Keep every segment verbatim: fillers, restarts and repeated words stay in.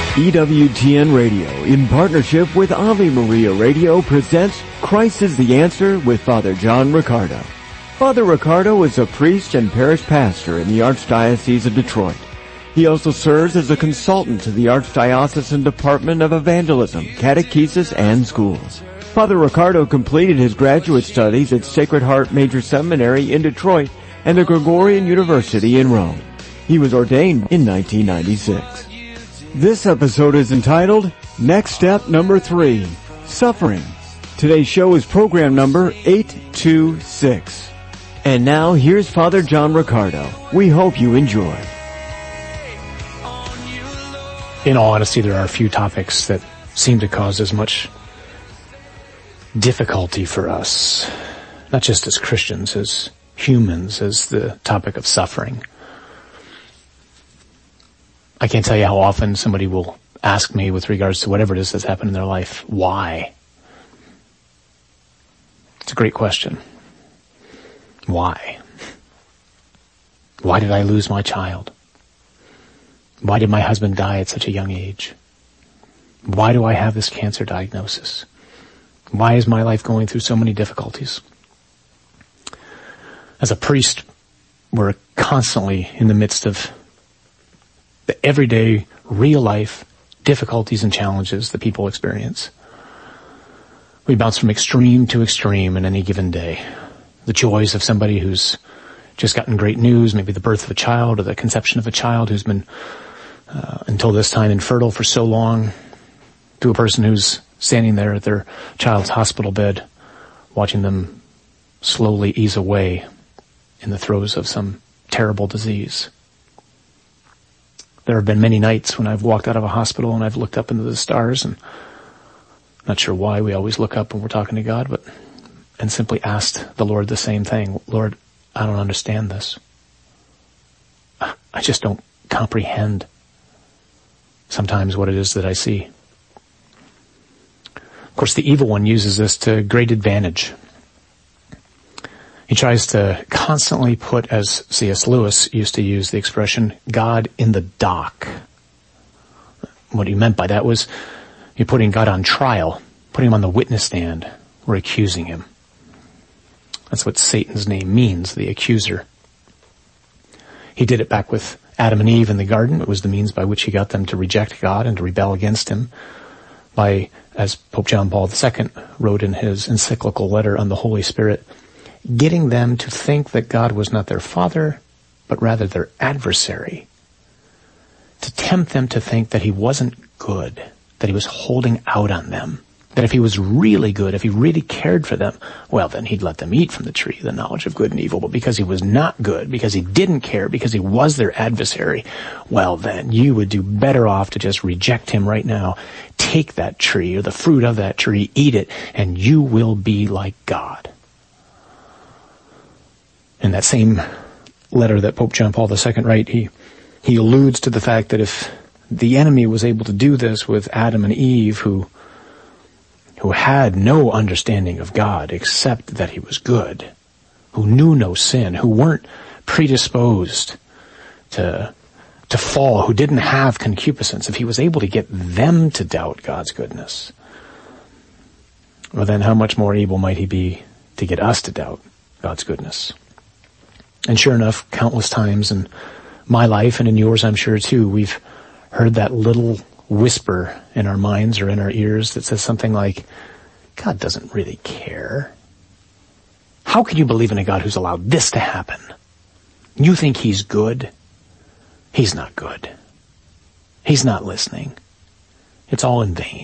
E W T N Radio, in partnership with Ave Maria Radio, presents Christ is the Answer with Father John Riccardo. Father Riccardo is a priest and parish pastor in the Archdiocese of Detroit. He also serves as a consultant to the Archdiocesan Department of Evangelism, Catechesis, and Schools. Father Riccardo completed his graduate studies at Sacred Heart Major Seminary in Detroit and the Gregorian University in Rome. He was ordained in nineteen ninety-six. This episode is entitled, Next Step Number Three, Suffering. Today's show is program number eight two six. And now, here's Father John Riccardo. We hope you enjoy. In all honesty, there are a few topics that seem to cause as much difficulty for us, not just as Christians, as humans, as the topic of suffering. I can't tell you how often somebody will ask me with regards to whatever it is that's happened in their life, why? It's a great question. Why? Why did I lose my child? Why did my husband die at such a young age? Why do I have this cancer diagnosis? Why is my life going through so many difficulties? As a priest, we're constantly in the midst of the everyday, real-life difficulties and challenges that people experience. We bounce from extreme to extreme in any given day. The joys of somebody who's just gotten great news, maybe the birth of a child or the conception of a child who's been, uh, until this time, infertile for so long, to a person who's standing there at their child's hospital bed, watching them slowly ease away in the throes of some terrible disease. There have been many nights when I've walked out of a hospital and I've looked up into the stars, and I'm not sure why we always look up when we're talking to God, but and simply asked the Lord the same thing. Lord, I don't understand this. I just don't comprehend sometimes what it is that I see. Of course, the evil one uses this to great advantage. He tries to constantly put, as C S Lewis used to use the expression, God in the dock. What he meant by that was you're putting God on trial, putting him on the witness stand, or accusing him. That's what Satan's name means, the accuser. He did it back with Adam and Eve in the garden. It was the means by which he got them to reject God and to rebel against him by, as Pope John Paul the Second wrote in his encyclical letter on the Holy Spirit, getting them to think that God was not their father, but rather their adversary. To tempt them to think that he wasn't good, that he was holding out on them, that if he was really good, if he really cared for them, well, then he'd let them eat from the tree, the knowledge of good and evil. But because he was not good, because he didn't care, because he was their adversary, well, then you would do better off to just reject him right now. Take that tree or the fruit of that tree, eat it, and you will be like God. In that same letter that Pope John Paul the Second wrote, he, he alludes to the fact that if the enemy was able to do this with Adam and Eve, who, who had no understanding of God except that he was good, who knew no sin, who weren't predisposed to, to fall, who didn't have concupiscence, if he was able to get them to doubt God's goodness, well then how much more able might he be to get us to doubt God's goodness? And sure enough, countless times in my life and in yours, I'm sure too, we've heard that little whisper in our minds or in our ears that says something like, God doesn't really care. How can you believe in a God who's allowed this to happen? You think he's good? He's not good. He's not listening. It's all in vain.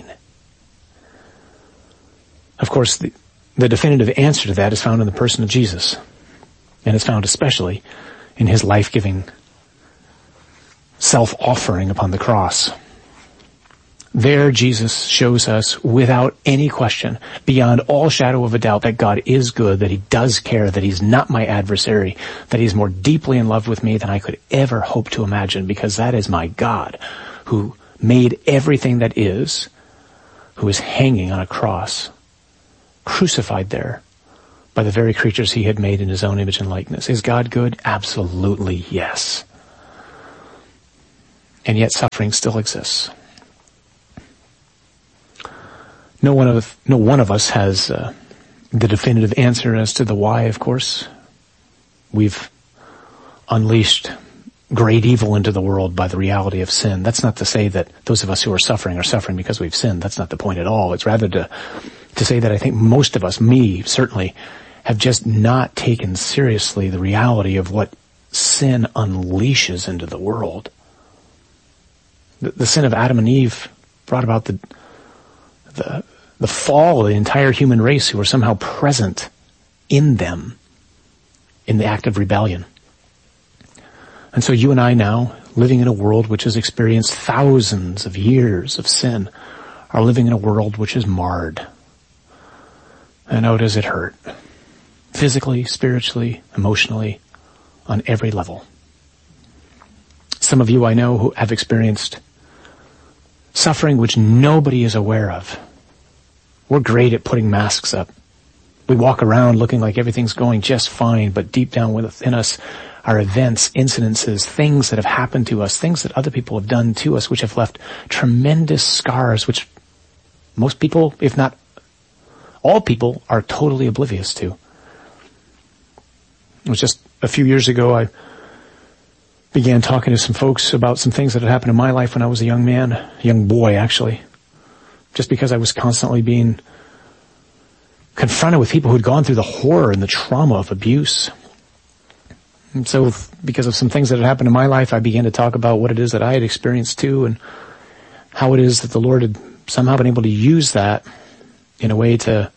Of course, the, the definitive answer to that is found in the person of Jesus. And it's found especially in his life-giving self-offering upon the cross. There, Jesus shows us without any question, beyond all shadow of a doubt, that God is good, that he does care, that he's not my adversary, that he's more deeply in love with me than I could ever hope to imagine, because that is my God, who made everything that is, who is hanging on a cross, crucified there by the very creatures he had made in his own image and likeness. Is God good? Absolutely yes. And yet suffering still exists. No one of, no one of us has uh, the definitive answer as to the why, of course. We've unleashed great evil into the world by the reality of sin. That's not to say that those of us who are suffering are suffering because we've sinned. That's not the point at all. It's rather to, to say that I think most of us, me certainly, have just not taken seriously the reality of what sin unleashes into the world. The, the sin of Adam and Eve brought about the, the, the fall of the entire human race who were somehow present in them in the act of rebellion. And so you and I now, living in a world which has experienced thousands of years of sin, are living in a world which is marred. And oh, does it hurt. Physically, spiritually, emotionally, on every level. Some of you I know who have experienced suffering which nobody is aware of. We're great at putting masks up. We walk around looking like everything's going just fine, but deep down within us are events, incidences, things that have happened to us, things that other people have done to us, which have left tremendous scars, which most people, if not all people, are totally oblivious to. It was just a few years ago I began talking to some folks about some things that had happened in my life when I was a young man, a young boy actually, just because I was constantly being confronted with people who had gone through the horror and the trauma of abuse. And so because of some things that had happened in my life, I began to talk about what it is that I had experienced too and how it is that the Lord had somehow been able to use that in a way to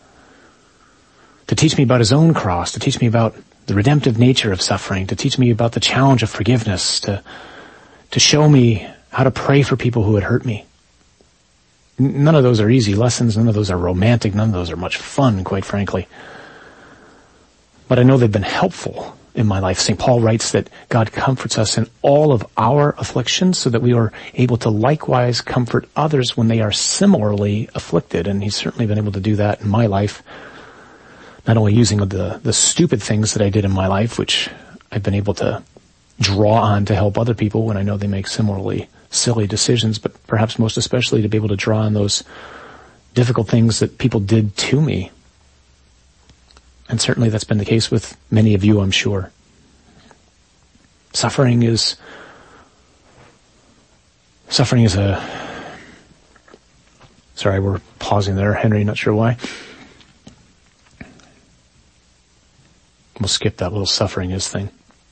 to teach me about His own cross, to teach me about the redemptive nature of suffering, to teach me about the challenge of forgiveness, to to show me how to pray for people who had hurt me. None of those are easy lessons. None of those are romantic. None of those are much fun, quite frankly. But I know they've been helpful in my life. Saint Paul writes that God comforts us in all of our afflictions so that we are able to likewise comfort others when they are similarly afflicted. And He's certainly been able to do that in my life. Not only using the, the stupid things that I did in my life, which I've been able to draw on to help other people when I know they make similarly silly decisions, but perhaps most especially to be able to draw on those difficult things that people did to me. And certainly that's been the case with many of you, I'm sure. Suffering is, suffering is a, sorry, we're pausing there, Henry, not sure why. We'll skip that little suffering is thing.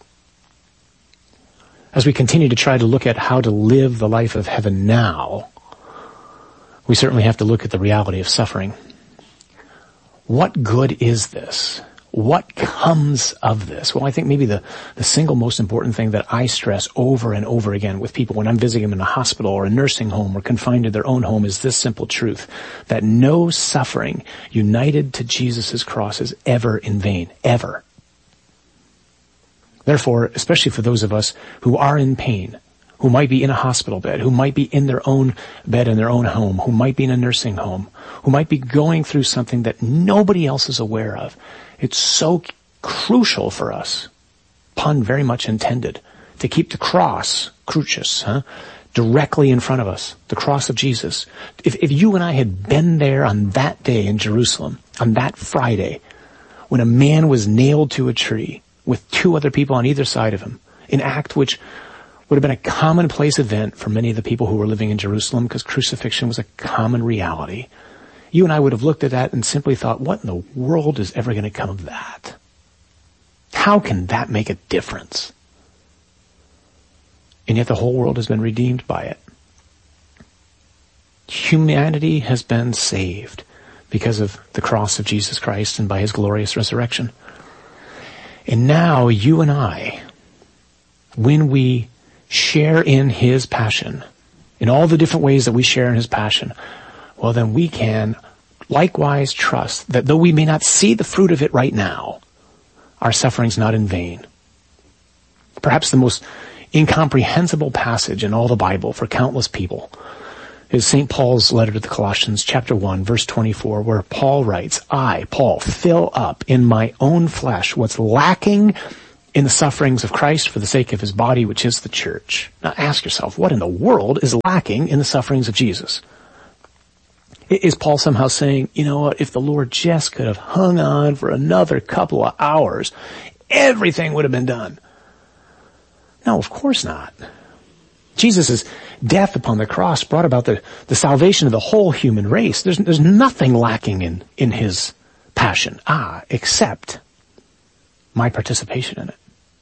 As we continue to try to look at how to live the life of heaven now, we certainly have to look at the reality of suffering. What good is this? What comes of this? Well, I think maybe the, the single most important thing that I stress over and over again with people when I'm visiting them in a hospital or a nursing home or confined to their own home is this simple truth, that no suffering united to Jesus' cross is ever in vain, ever. Therefore, especially for those of us who are in pain, who might be in a hospital bed, who might be in their own bed in their own home, who might be in a nursing home, who might be going through something that nobody else is aware of, it's so crucial for us, pun very much intended, to keep the cross, crucis, huh, directly in front of us, the cross of Jesus. If, if you and I had been there on that day in Jerusalem, on that Friday, when a man was nailed to a tree, with two other people on either side of him, an act which would have been a commonplace event for many of the people who were living in Jerusalem because crucifixion was a common reality. You and I would have looked at that and simply thought, what in the world is ever going to come of that? How can that make a difference? And yet the whole world has been redeemed by it. Humanity has been saved because of the cross of Jesus Christ and by His glorious resurrection. And now you and I, when we share in His passion, in all the different ways that we share in His passion, well then we can likewise trust that though we may not see the fruit of it right now, our suffering's not in vain. Perhaps the most incomprehensible passage in all the Bible for countless people is Saint Paul's letter to the Colossians, chapter one, verse twenty-four, where Paul writes, I, Paul, fill up in my own flesh what's lacking in the sufferings of Christ for the sake of His body, which is the church. Now ask yourself, what in the world is lacking in the sufferings of Jesus? Is Paul somehow saying, you know what, if the Lord just could have hung on for another couple of hours, everything would have been done? No, of course not. Jesus' death upon the cross brought about the, the salvation of the whole human race. There's, there's nothing lacking in, in his passion. Ah, except my participation in it.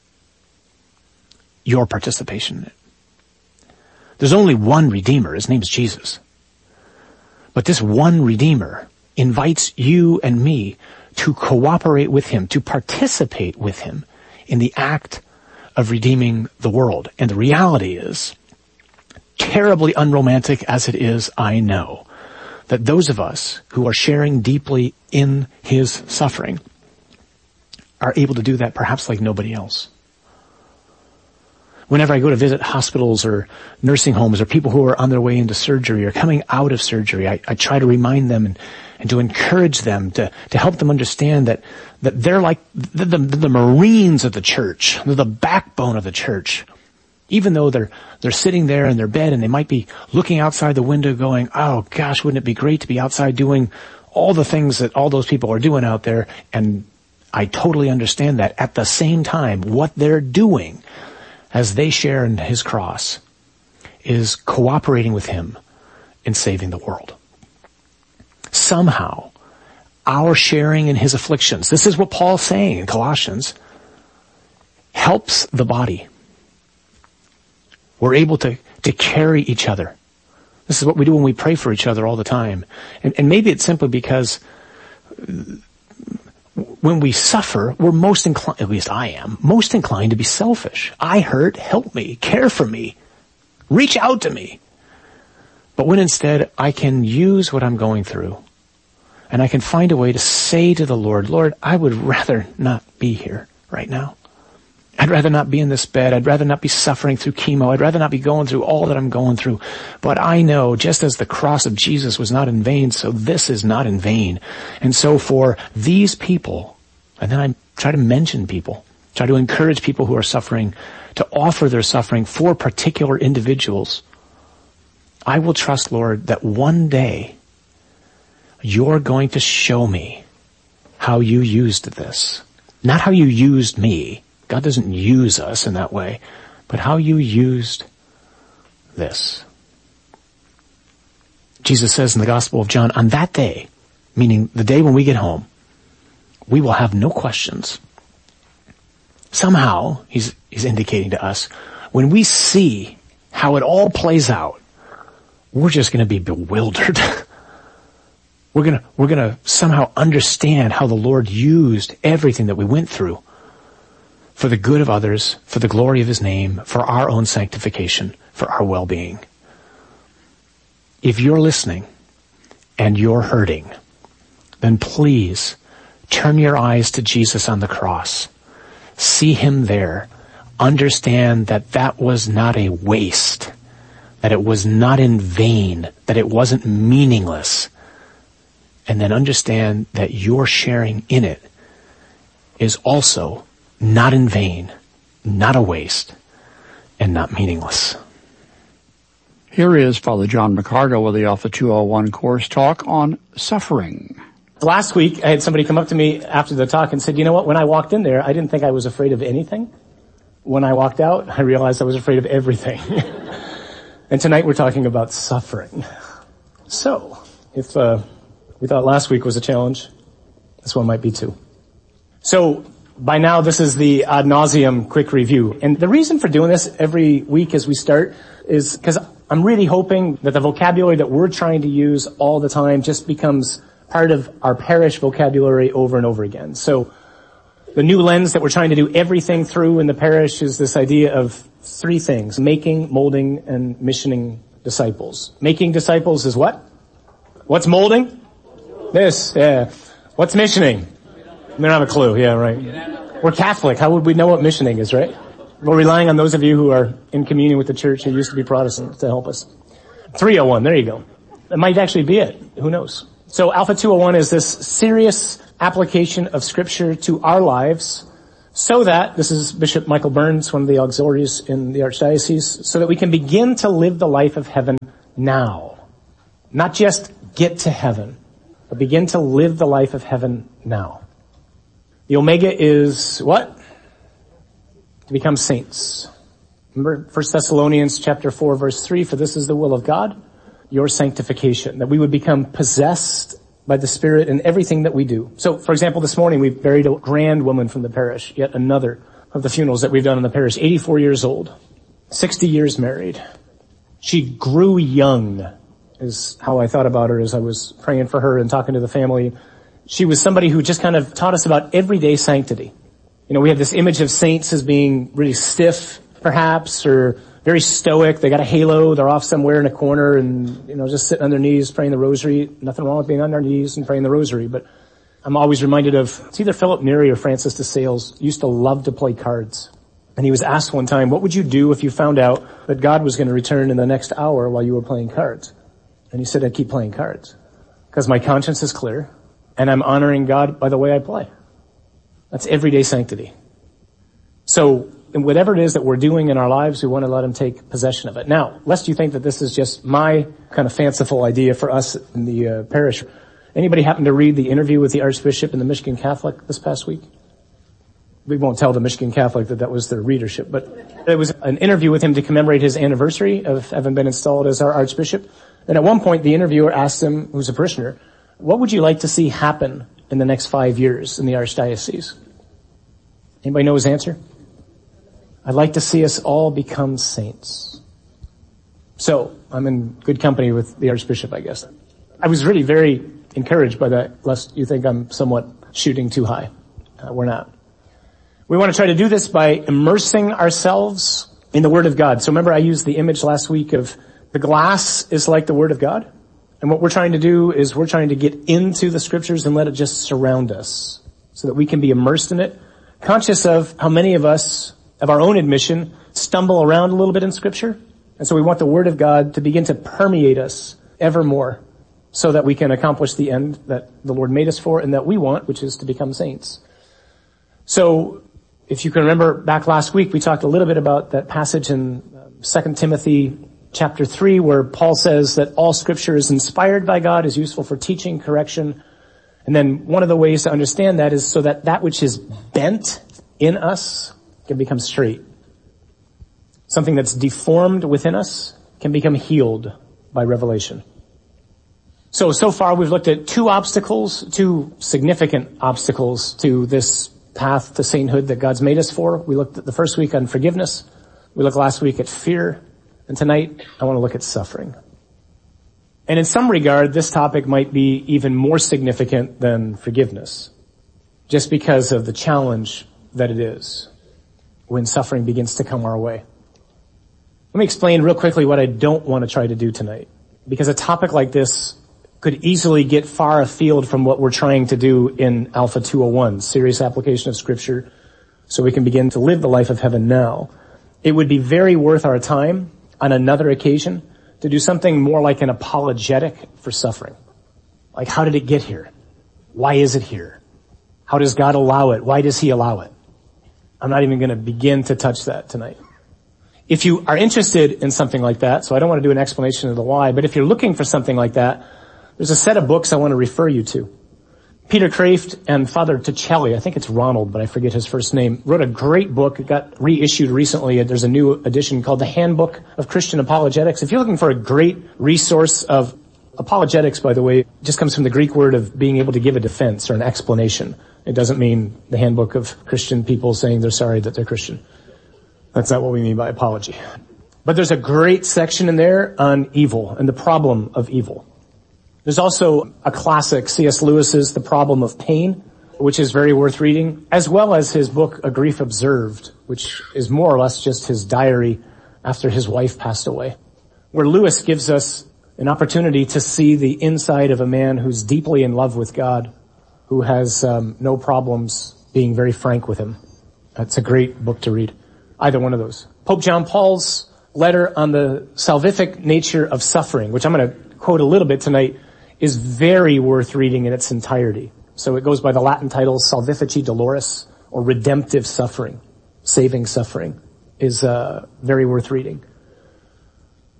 Your participation in it. There's only one Redeemer. His name's Jesus. But this one Redeemer invites you and me to cooperate with him, to participate with him in the act of redeeming the world. And the reality is, terribly unromantic as it is, I know, that those of us who are sharing deeply in his suffering are able to do that perhaps like nobody else. Whenever I go to visit hospitals or nursing homes or people who are on their way into surgery or coming out of surgery, I, I try to remind them and, and to encourage them, to, to help them understand that, that they're like the, the, the Marines of the church. They're the backbone of the church. Even though they're, they're sitting there in their bed and they might be looking outside the window going, oh gosh, wouldn't it be great to be outside doing all the things that all those people are doing out there? And I totally understand that. At the same time, what they're doing as they share in his cross is cooperating with him in saving the world. Somehow, our sharing in his afflictions, this is what Paul's saying in Colossians, helps the body. We're able to, to carry each other. This is what we do when we pray for each other all the time. And, and maybe it's simply because when we suffer, we're most inclined, at least I am, most inclined to be selfish. I hurt, help me, care for me, reach out to me. But when instead I can use what I'm going through and I can find a way to say to the Lord, Lord, I would rather not be here right now. I'd rather not be in this bed. I'd rather not be suffering through chemo. I'd rather not be going through all that I'm going through. But I know just as the cross of Jesus was not in vain, so this is not in vain. And so for these people, and then I try to mention people, try to encourage people who are suffering to offer their suffering for particular individuals. I will trust, Lord, that one day you're going to show me how you used this. Not how you used me. God doesn't use us in that way, but how you used this. Jesus says in the Gospel of John, on that day, meaning the day when we get home, we will have no questions. Somehow, he's, he's indicating to us, when we see how it all plays out, we're just going to be bewildered. we're going to, we're going to somehow understand how the Lord used everything that we went through for the good of others, for the glory of his name, for our own sanctification, for our well-being. If you're listening and you're hurting, then please turn your eyes to Jesus on the cross. See him there. Understand that that was not a waste, that it was not in vain, that it wasn't meaningless. And then understand that your sharing in it is also not in vain, not a waste, and not meaningless. Here is Father John Riccardo with the Alpha two oh one course talk on suffering. Last week, I had somebody come up to me after the talk and said, you know what, when I walked in there, I didn't think I was afraid of anything. When I walked out, I realized I was afraid of everything. And tonight we're talking about suffering. So, if uh, we thought last week was a challenge, this one might be too. So, by now, this is the ad nauseum quick review. And the reason for doing this every week as we start is because I'm really hoping that the vocabulary that we're trying to use all the time just becomes part of our parish vocabulary over and over again. So the new lens that we're trying to do everything through in the parish is this idea of three things: making, molding, and missioning disciples. Making disciples is what? What's molding? This, yeah. What's missioning? We don't have a clue. Yeah, right. We're Catholic. How would we know what missioning is, right? We're relying on those of you who are in communion with the church who used to be Protestant to help us. three oh one, there you go. That might actually be it. Who knows? So Alpha two oh one is this serious application of Scripture to our lives so that, this is Bishop Michael Burns, one of the auxiliaries in the Archdiocese, so that we can begin to live the life of heaven now. Not just get to heaven, but begin to live the life of heaven now. The omega is what? To become saints. Remember First Thessalonians chapter four verse three, for this is the will of God, your sanctification, that we would become possessed by the Spirit in everything that we do. So, for example, this morning we buried a grand woman from the parish, yet another of the funerals that we've done in the parish, eighty-four years old, sixty years married. She grew young, is how I thought about her as I was praying for her and talking to the family. She was somebody who just kind of taught us about everyday sanctity. You know, we have this image of saints as being really stiff, perhaps, or very stoic. They got a halo. They're off somewhere in a corner and, you know, just sitting on their knees praying the rosary. Nothing wrong with being on their knees and praying the rosary. But I'm always reminded of, it's either Philip Neri or Francis de Sales used to love to play cards. And he was asked one time, what would you do if you found out that God was going to return in the next hour while you were playing cards? And he said, I'd keep playing cards because my conscience is clear and I'm honoring God by the way I play. That's everyday sanctity. So, in whatever it is that we're doing in our lives, we want to let him take possession of it. Now, lest you think that this is just my kind of fanciful idea for us in the uh, parish, anybody happen to read the interview with the Archbishop in the Michigan Catholic this past week? We won't tell the Michigan Catholic that that was their readership, but it was an interview with him to commemorate his anniversary of having been installed as our Archbishop. And at one point, the interviewer asked him, who's a parishioner, what would you like to see happen in the next five years in the Archdiocese? Anybody know his answer? I'd like to see us all become saints. So, I'm in good company with the Archbishop, I guess. I was really very encouraged by that, lest you think I'm somewhat shooting too high. Uh, we're not. We want to try to do this by immersing ourselves in the Word of God. So remember I used the image last week of the glass is like the Word of God. And what we're trying to do is we're trying to get into the Scriptures and let it just surround us so that we can be immersed in it, conscious of how many of us, of our own admission, stumble around a little bit in Scripture. And so we want the Word of God to begin to permeate us ever more so that we can accomplish the end that the Lord made us for and that we want, which is to become saints. So if you can remember back last week, we talked a little bit about that passage in Second Timothy chapter three where Paul says that all Scripture is inspired by God, is useful for teaching, correction. And then one of the ways to understand that is so that that which is bent in us can become straight. Something that's deformed within us can become healed by revelation. So, so far we've looked at two obstacles, two significant obstacles to this path to sainthood that God's made us for. We looked at the first week on forgiveness. We looked last week at fear. And tonight I want to look at suffering. And in some regard, this topic might be even more significant than forgiveness, just because of the challenge that it is when suffering begins to come our way. Let me explain real quickly what I don't want to try to do tonight, because a topic like this could easily get far afield from what we're trying to do in Alpha two oh one, serious application of Scripture, so we can begin to live the life of heaven now. It would be very worth our time on another occasion to do something more like an apologetic for suffering. Like, how did it get here? Why is it here? How does God allow it? Why does He allow it? I'm not even going to begin to touch that tonight. If you are interested in something like that, so I don't want to do an explanation of the why, but if you're looking for something like that, there's a set of books I want to refer you to. Peter Kraft and Father Ticelli, I think it's Ronald, but I forget his first name, wrote a great book. It got reissued recently. There's a new edition called The Handbook of Christian Apologetics. If you're looking for a great resource of apologetics, by the way, just comes from the Greek word of being able to give a defense or an explanation. It doesn't mean the handbook of Christian people saying they're sorry that they're Christian. That's not what we mean by apology. But there's a great section in there on evil and the problem of evil. There's also a classic, C S Lewis's The Problem of Pain, which is very worth reading, as well as his book, A Grief Observed, which is more or less just his diary after his wife passed away, where Lewis gives us an opportunity to see the inside of a man who's deeply in love with God, who has um, no problems being very frank with Him. It's a great book to read, either one of those. Pope John Paul's letter on the salvific nature of suffering, which I'm going to quote a little bit tonight, is very worth reading in its entirety. So it goes by the Latin title Salvifici Doloris, or redemptive suffering, saving suffering, is uh, very worth reading.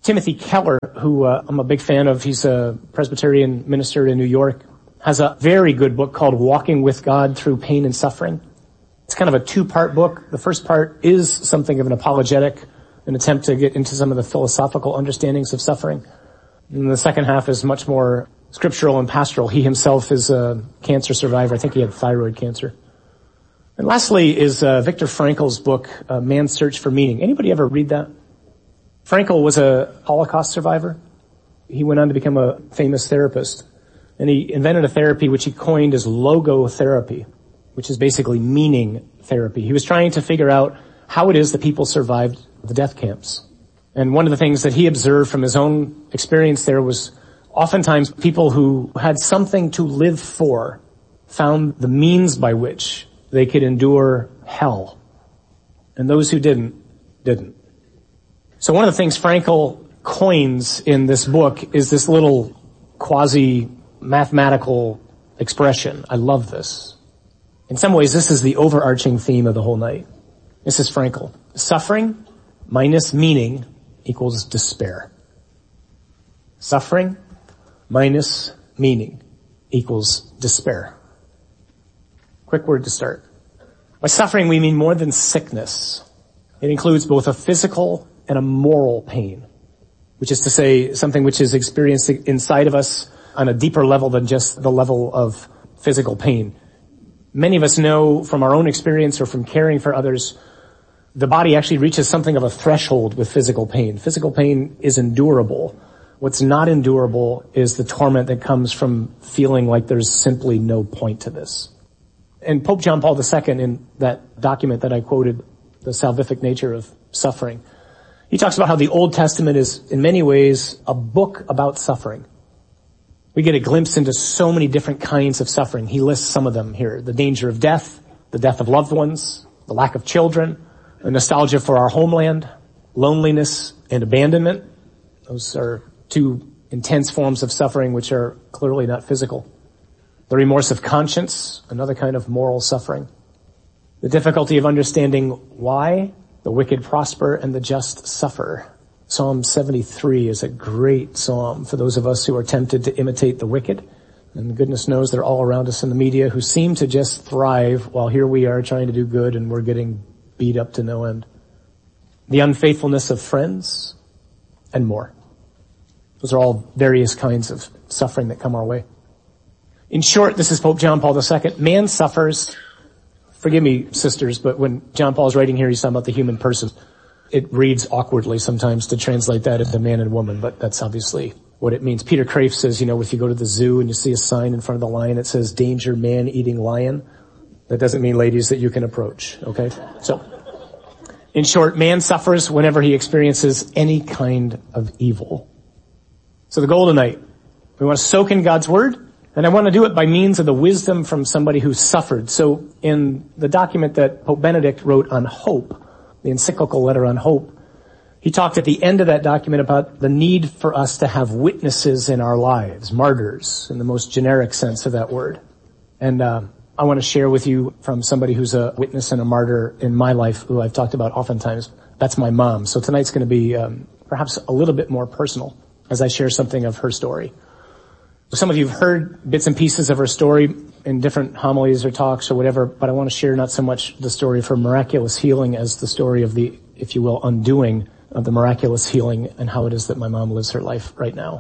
Timothy Keller, who uh, I'm a big fan of, he's a Presbyterian minister in New York, has a very good book called Walking with God Through Pain and Suffering. It's kind of a two-part book. The first part is something of an apologetic, an attempt to get into some of the philosophical understandings of suffering. And the second half is much more scriptural and pastoral. He himself is a cancer survivor. I think he had thyroid cancer. And lastly is uh, Viktor Frankl's book, uh, Man's Search for Meaning. Anybody ever read that? Frankl was a Holocaust survivor. He went on to become a famous therapist. And he invented a therapy which he coined as logotherapy, which is basically meaning therapy. He was trying to figure out how it is that people survived the death camps. And one of the things that he observed from his own experience there was oftentimes people who had something to live for found the means by which they could endure hell. And those who didn't, didn't. So one of the things Frankl coins in this book is this little quasi-mathematical expression. I love this. In some ways, this is the overarching theme of the whole night. This is Frankl. Suffering minus meaning equals despair. Suffering minus meaning equals despair. Quick word to start. By suffering, we mean more than sickness. It includes both a physical and a moral pain, which is to say something which is experienced inside of us on a deeper level than just the level of physical pain. Many of us know from our own experience or from caring for others, the body actually reaches something of a threshold with physical pain. Physical pain is endurable. What's not endurable is the torment that comes from feeling like there's simply no point to this. And Pope John Paul the Second, in that document that I quoted, The Salvific Nature of Suffering, he talks about how the Old Testament is in many ways a book about suffering. We get a glimpse into so many different kinds of suffering. He lists some of them here. The danger of death, the death of loved ones, the lack of children, the nostalgia for our homeland, loneliness and abandonment. Those are two intense forms of suffering which are clearly not physical. The remorse of conscience, another kind of moral suffering. The difficulty of understanding why the wicked prosper and the just suffer. Psalm seventy-three is a great psalm for those of us who are tempted to imitate the wicked. And goodness knows they're all around us in the media who seem to just thrive while here we are trying to do good and we're getting beat up to no end. The unfaithfulness of friends and more. Those are all various kinds of suffering that come our way. In short, this is Pope John Paul the Second. Man suffers. Forgive me, sisters, but when John Paul is writing here, he's talking about the human person. It reads awkwardly sometimes to translate that into man and woman, but that's obviously what it means. Peter Crave says, you know, if you go to the zoo and you see a sign in front of the lion that says, danger, man eating lion, that doesn't mean, ladies, that you can approach, okay? So, in short, man suffers whenever he experiences any kind of evil. So the goal tonight, we want to soak in God's Word, and I want to do it by means of the wisdom from somebody who suffered. So in the document that Pope Benedict wrote on hope, the encyclical letter on hope, he talked at the end of that document about the need for us to have witnesses in our lives, martyrs in the most generic sense of that word. And uh, I want to share with you from somebody who's a witness and a martyr in my life, who I've talked about oftentimes. That's my mom. So tonight's going to be um, perhaps a little bit more personal as I share something of her story. Some of you have heard bits and pieces of her story in different homilies or talks or whatever, but I want to share not so much the story of her miraculous healing as the story of the, if you will, undoing of the miraculous healing and how it is that my mom lives her life right now.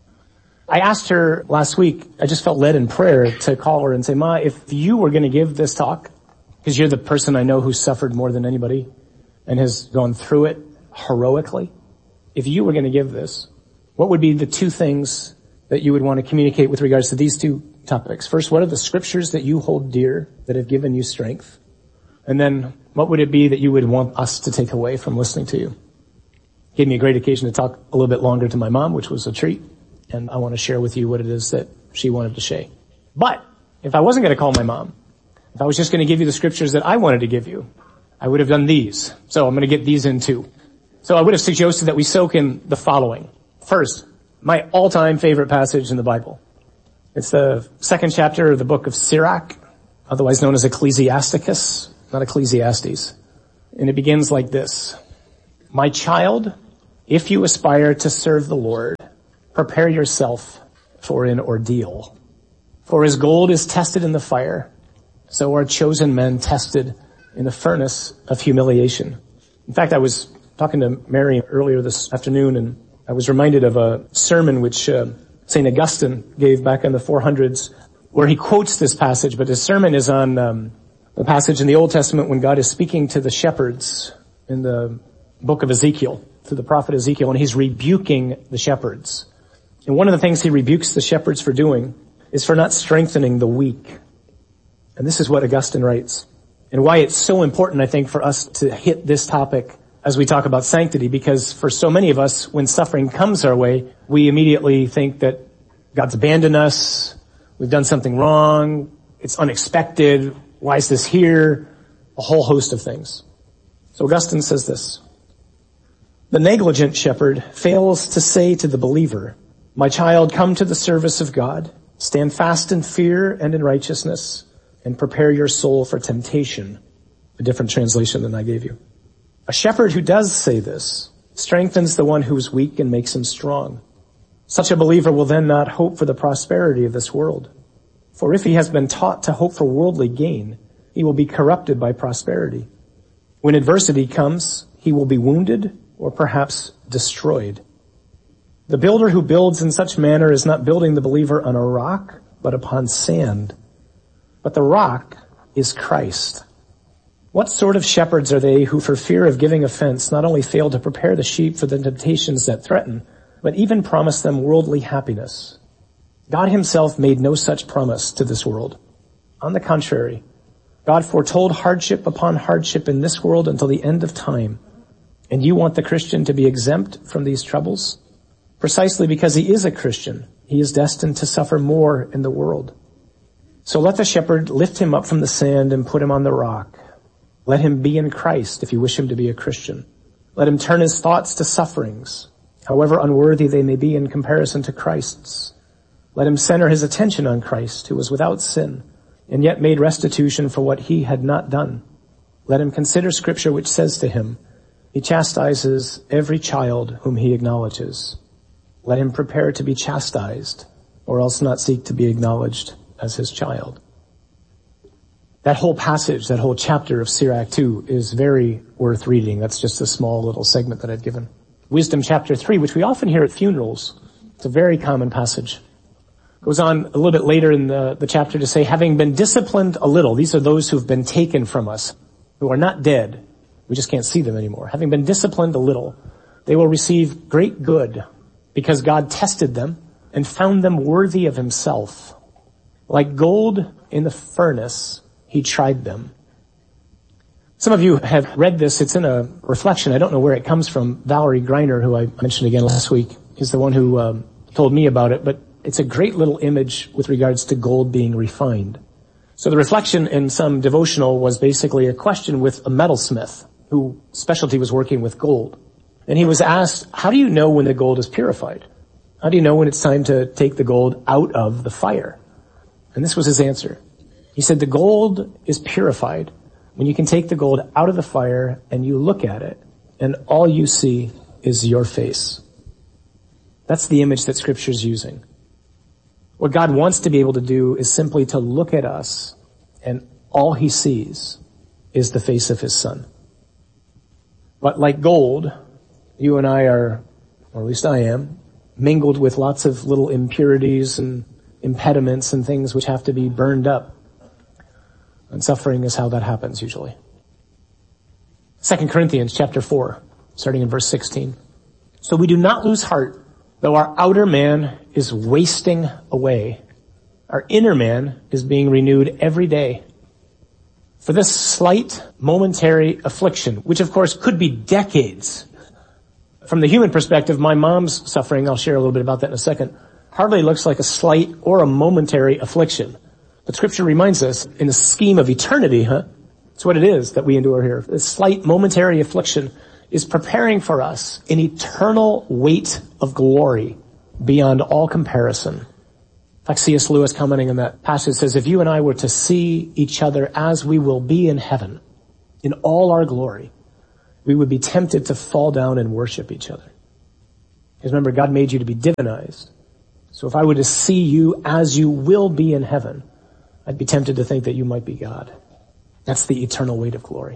I asked her last week, I just felt led in prayer to call her and say, Ma, if you were going to give this talk, because you're the person I know who suffered more than anybody and has gone through it heroically, if you were going to give this, what would be the two things that you would want to communicate with regards to these two topics? First, what are the scriptures that you hold dear that have given you strength? And then what would it be that you would want us to take away from listening to you? Gave me a great occasion to talk a little bit longer to my mom, which was a treat. And I want to share with you what it is that she wanted to say. But if I wasn't going to call my mom, if I was just going to give you the scriptures that I wanted to give you, I would have done these. So I'm going to get these in too. So I would have suggested that we soak in the following. First, my all-time favorite passage in the Bible. It's the second chapter of the book of Sirach, otherwise known as Ecclesiasticus, not Ecclesiastes. And it begins like this. My child, If you aspire to serve the Lord, prepare yourself for an ordeal. For as gold is tested in the fire, so are chosen men tested in the furnace of humiliation. In fact, I was talking to Mary earlier this afternoon, and I was reminded of a sermon which uh, Saint Augustine gave back in the four hundreds, where he quotes this passage, but his sermon is on um, the passage in the Old Testament when God is speaking to the shepherds in the book of Ezekiel, to the prophet Ezekiel, and he's rebuking the shepherds. And one of the things he rebukes the shepherds for doing is for not strengthening the weak. And this is what Augustine writes, and why it's so important, I think, for us to hit this topic as we talk about sanctity, because for so many of us, when suffering comes our way, we immediately think that God's abandoned us, we've done something wrong, it's unexpected, why is this here? A whole host of things. So Augustine says this: the negligent shepherd fails to say to the believer, my child, come to the service of God, stand fast in fear and in righteousness, and prepare your soul for temptation. A different translation than I gave you. A shepherd who does say this strengthens the one who is weak and makes him strong. Such a believer will then not hope for the prosperity of this world. For if he has been taught to hope for worldly gain, he will be corrupted by prosperity. When adversity comes, he will be wounded or perhaps destroyed. The builder who builds in such manner is not building the believer on a rock, but upon sand. But the rock is Christ. What sort of shepherds are they who, for fear of giving offense, not only fail to prepare the sheep for the temptations that threaten, but even promise them worldly happiness? God himself made no such promise to this world. On the contrary, God foretold hardship upon hardship in this world until the end of time. And you want the Christian to be exempt from these troubles? Precisely because he is a Christian, he is destined to suffer more in the world. So let the shepherd lift him up from the sand and put him on the rock. Let him be in Christ if you wish him to be a Christian. Let him turn his thoughts to sufferings, however unworthy they may be in comparison to Christ's. Let him center his attention on Christ, who was without sin, and yet made restitution for what he had not done. Let him consider Scripture, which says to him, he chastises every child whom he acknowledges. Let him prepare to be chastised, or else not seek to be acknowledged as his child. That whole passage, that whole chapter of Sirach two is very worth reading. That's just a small little segment that I've given. Wisdom chapter three, which we often hear at funerals. It's a very common passage. Goes on a little bit later in the, the chapter to say, having been disciplined a little, these are those who've been taken from us, who are not dead. We just can't see them anymore. Having been disciplined a little, they will receive great good because God tested them and found them worthy of himself. Like gold in the furnace, he tried them. Some of you have read this. It's in a reflection. I don't know where it comes from. Valerie Greiner, who I mentioned again last week, is the one who um, told me about it. But it's a great little image with regards to gold being refined. So the reflection in some devotional was basically a question with a metalsmith whose specialty was working with gold. And he was asked, how do you know when the gold is purified? How do you know when it's time to take the gold out of the fire? And this was his answer. He said, the gold is purified when you can take the gold out of the fire and you look at it and all you see is your face. That's the image that Scripture's using. What God wants to be able to do is simply to look at us and all he sees is the face of his Son. But like gold, you and I are, or at least I am, mingled with lots of little impurities and impediments and things which have to be burned up. And suffering is how that happens usually. Second Corinthians chapter four, starting in verse sixteen. So we do not lose heart, though our outer man is wasting away. Our inner man is being renewed every day. For this slight momentary affliction, which of course could be decades. From the human perspective, my mom's suffering, I'll share a little bit about that in a second, hardly looks like a slight or a momentary affliction. But Scripture reminds us, in the scheme of eternity, huh? It's what it is that we endure here. This slight momentary affliction is preparing for us an eternal weight of glory beyond all comparison. In fact, C S Lewis, commenting on that passage, says, if you and I were to see each other as we will be in heaven, in all our glory, we would be tempted to fall down and worship each other. Because remember, God made you to be divinized. So if I were to see you as you will be in heaven, I'd be tempted to think that you might be God. That's the eternal weight of glory.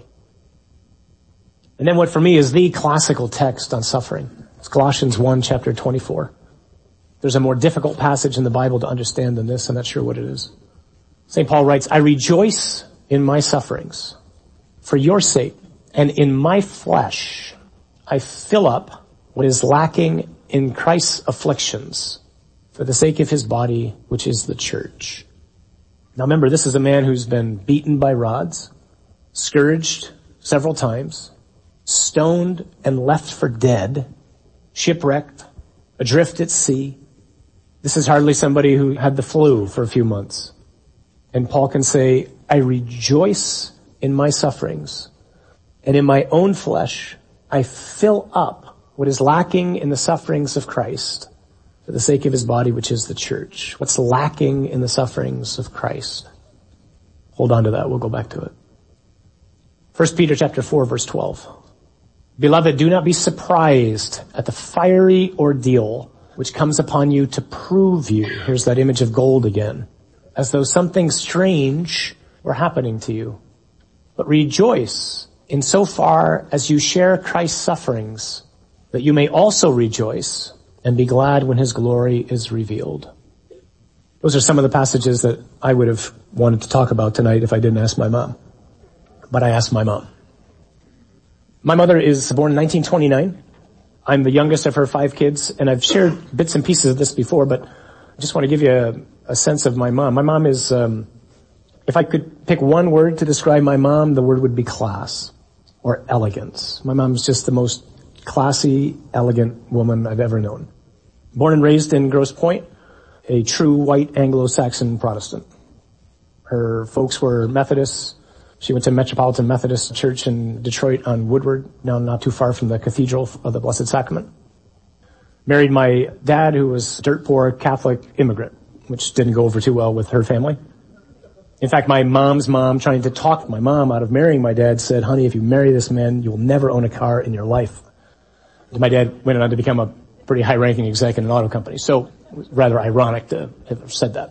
And then what for me is the classical text on suffering. It's Colossians one, chapter twenty-four. There's a more difficult passage in the Bible to understand than this. I'm not sure what it is. Saint Paul writes, I rejoice in my sufferings for your sake, and in my flesh I fill up what is lacking in Christ's afflictions for the sake of his body, which is the church. Now remember, this is a man who's been beaten by rods, scourged several times, stoned and left for dead, shipwrecked, adrift at sea. This is hardly somebody who had the flu for a few months. And Paul can say, I rejoice in my sufferings, and in my own flesh I fill up what is lacking in the sufferings of Christ for the sake of his body, which is the church. What's lacking in the sufferings of Christ? Hold on to that. We'll go back to it. First Peter chapter four, verse twelve. Beloved, do not be surprised at the fiery ordeal which comes upon you to prove you. Here's that image of gold again. As though something strange were happening to you. But rejoice insofar as you share Christ's sufferings, that you may also rejoice and be glad when his glory is revealed. Those are some of the passages that I would have wanted to talk about tonight if I didn't ask my mom. But I asked my mom. My mother is born in nineteen twenty-nine. I'm the youngest of her five kids, and I've shared bits and pieces of this before, but I just want to give you a, a sense of my mom. My mom is, um, if I could pick one word to describe my mom, the word would be class or elegance. My mom's just the most classy, elegant woman I've ever known. Born and raised in Grosse Pointe, a true white Anglo-Saxon Protestant. Her folks were Methodists. She went to Metropolitan Methodist Church in Detroit on Woodward, down not too far from the Cathedral of the Blessed Sacrament. Married my dad, who was dirt poor Catholic immigrant, which didn't go over too well with her family. In fact, my mom's mom, trying to talk my mom out of marrying my dad, said, honey, if you marry this man, you'll never own a car in your life. My dad went on to become a pretty high-ranking exec in an auto company, so it was rather ironic to have said that.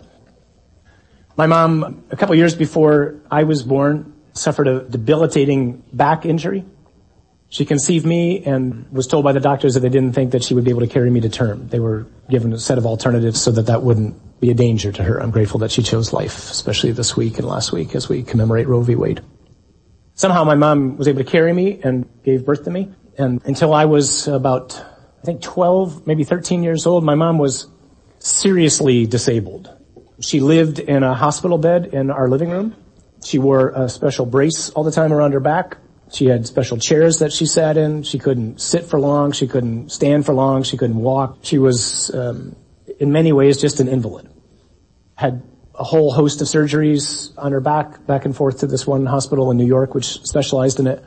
My mom, a couple years before I was born, suffered a debilitating back injury. She conceived me and was told by the doctors that they didn't think that she would be able to carry me to term. They were given a set of alternatives so that that wouldn't be a danger to her. I'm grateful that she chose life, especially this week and last week as we commemorate Roe v. Wade. Somehow my mom was able to carry me and gave birth to me. And until I was about, I think twelve, maybe thirteen years old, my mom was seriously disabled. She lived in a hospital bed in our living room. She wore a special brace all the time around her back. She had special chairs that she sat in. She couldn't sit for long. She couldn't stand for long. She couldn't walk. She was, um, in many ways, just an invalid. Had a whole host of surgeries on her back, back and forth to this one hospital in New York, which specialized in it.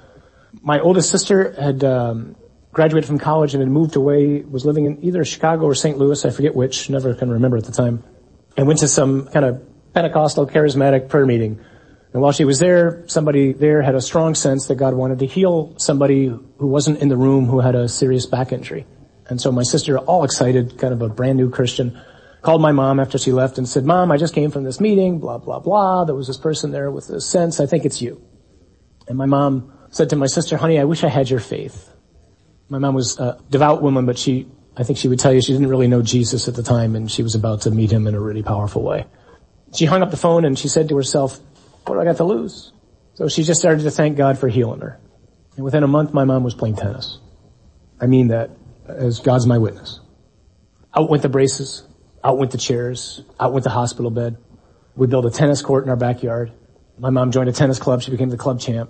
My oldest sister had um, graduated from college and had moved away, was living in either Chicago or Saint Louis, I forget which, never can remember at the time, and went to some kind of Pentecostal charismatic prayer meeting. And while she was there, somebody there had a strong sense that God wanted to heal somebody who wasn't in the room who had a serious back injury. And so my sister, all excited, kind of a brand new Christian, called my mom after she left and said, Mom, I just came from this meeting, blah, blah, blah. There was this person there with a sense. I think it's you. And my mom said to my sister, honey, I wish I had your faith. My mom was a devout woman, but she, I think she would tell you she didn't really know Jesus at the time, and she was about to meet him in a really powerful way. She hung up the phone and she said to herself, what do I got to lose? So she just started to thank God for healing her. And within a month, my mom was playing tennis. I mean that as God's my witness. Out went the braces, out went the chairs, out went the hospital bed. We built a tennis court in our backyard. My mom joined a tennis club. She became the club champ.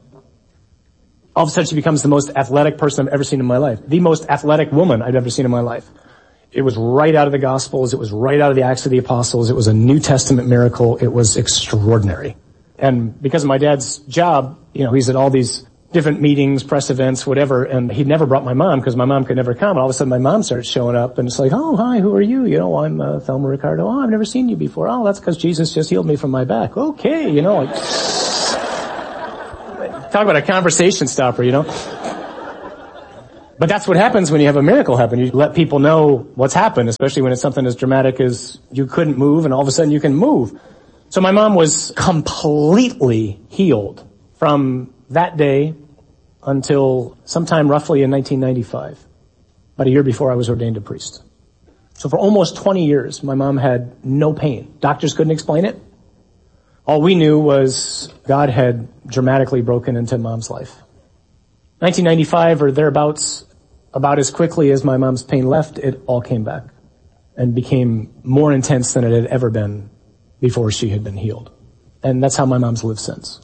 All of a sudden, she becomes the most athletic person I've ever seen in my life. The most athletic woman I've ever seen in my life. It was right out of the Gospels. It was right out of the Acts of the Apostles. It was a New Testament miracle. It was extraordinary. And because of my dad's job, you know, he's at all these different meetings, press events, whatever, and he never brought my mom because my mom could never come. And all of a sudden my mom starts showing up and it's like, oh, hi, who are you? You know, I'm uh, Thelma Ricardo. Oh, I've never seen you before. Oh, that's because Jesus just healed me from my back. Okay, you know. Like, talk about a conversation stopper, you know. But But that's what happens when you have a miracle happen. You let people know what's happened, especially when it's something as dramatic as you couldn't move and all of a sudden you can move. So my mom was completely healed from that day until sometime roughly in nineteen ninety-five, about a year before I was ordained a priest. So for almost twenty years, my mom had no pain. Doctors couldn't explain it. All we knew was God had dramatically broken into mom's life. nineteen ninety-five or thereabouts, about as quickly as my mom's pain left, it all came back and became more intense than it had ever been before she had been healed. And that's how my mom's lived since.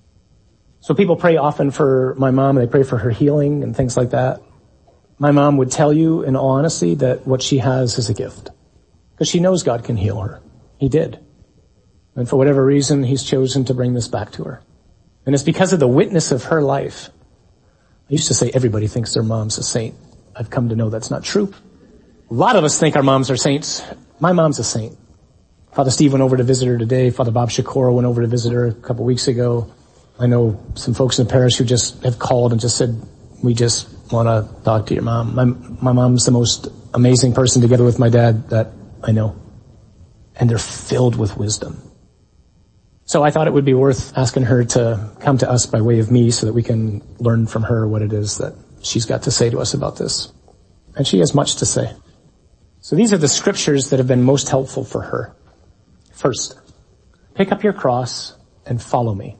So people pray often for my mom, they pray for her healing and things like that. My mom would tell you in all honesty that what she has is a gift. Because she knows God can heal her. He did. And for whatever reason, he's chosen to bring this back to her. And it's because of the witness of her life. I used to say everybody thinks their mom's a saint. I've come to know that's not true. A lot of us think our moms are saints. My mom's a saint. Father Steve went over to visit her today. Father Bob Shakora went over to visit her a couple weeks ago. I know some folks in the parish who just have called and just said, we just want to talk to your mom. My, my mom's the most amazing person together with my dad that I know. And they're filled with wisdom. So I thought it would be worth asking her to come to us by way of me so that we can learn from her what it is that she's got to say to us about this. And she has much to say. So these are the scriptures that have been most helpful for her. First, pick up your cross and follow me.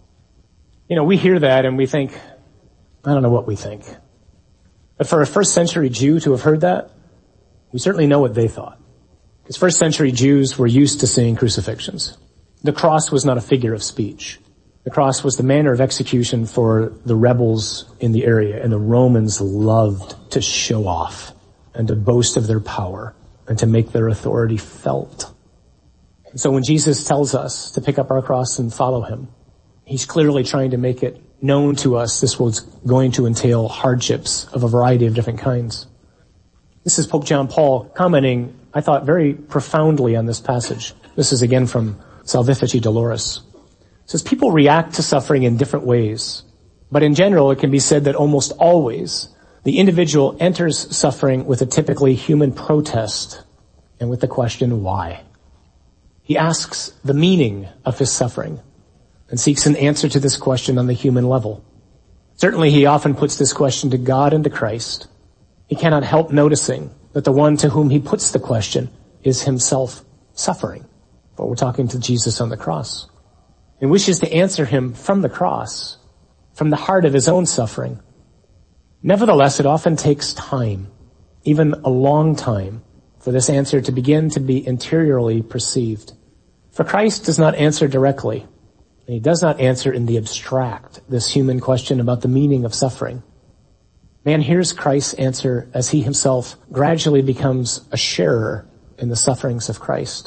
You know, we hear that and we think, I don't know what we think. But for a first century Jew to have heard that, we certainly know what they thought. Because first century Jews were used to seeing crucifixions. The cross was not a figure of speech. The cross was the manner of execution for the rebels in the area, and the Romans loved to show off and to boast of their power and to make their authority felt. And so when Jesus tells us to pick up our cross and follow him, he's clearly trying to make it known to us this was going to entail hardships of a variety of different kinds. This is Pope John Paul commenting, I thought, very profoundly on this passage. This is again from Salvifici Dolores. It says, people react to suffering in different ways, but in general it can be said that almost always the individual enters suffering with a typically human protest and with the question, why? He asks the meaning of his suffering and seeks an answer to this question on the human level. Certainly he often puts this question to God and to Christ. He cannot help noticing that the one to whom he puts the question is himself suffering. But we're talking to Jesus on the cross. And wishes to answer him from the cross, from the heart of his own suffering. Nevertheless, it often takes time, even a long time, for this answer to begin to be interiorly perceived. For Christ does not answer directly, and he does not answer in the abstract, this human question about the meaning of suffering. Man hears Christ's answer as he himself gradually becomes a sharer in the sufferings of Christ.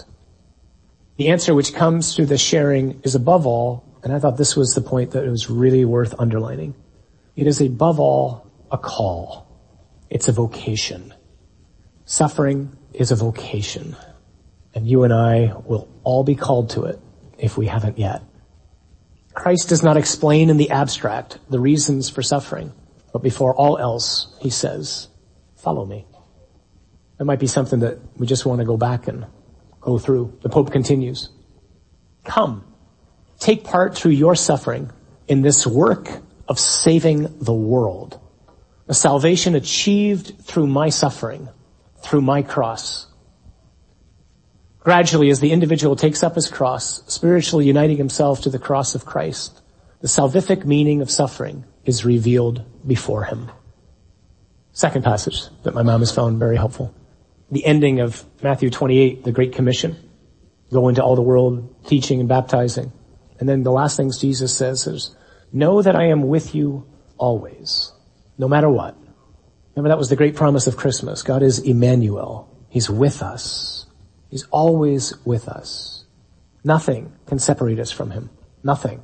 The answer which comes through the sharing is above all, and I thought this was the point that it was really worth underlining. It is above all a call. It's a vocation. Suffering is a vocation. And you and I will all be called to it if we haven't yet. Christ does not explain in the abstract the reasons for suffering, but before all else, he says, follow me. That might be something that we just want to go back and go through. The Pope continues, come, take part through your suffering in this work of saving the world. A salvation achieved through my suffering, through my cross. Gradually, as the individual takes up his cross, spiritually uniting himself to the cross of Christ, the salvific meaning of suffering is revealed before him. Second passage that my mom has found very helpful. The ending of Matthew twenty-eight, the Great Commission. Go into all the world, teaching and baptizing. And then the last things Jesus says is, know that I am with you always, no matter what. Remember, that was the great promise of Christmas. God is Emmanuel. He's with us. He's always with us. Nothing can separate us from him. Nothing.